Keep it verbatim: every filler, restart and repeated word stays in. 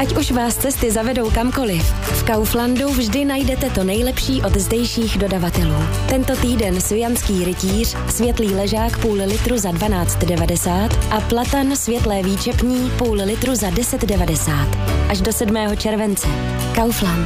Ať už vás cesty zavedou kamkoliv, v Kauflandu vždy najdete to nejlepší od zdejších dodavatelů. Tento týden sujanský rytíř, světlý ležák půl litru za dvanáct devadesát a platan světlé výčepní půl litru za deset devadesát. Až do sedmého července. Kaufland.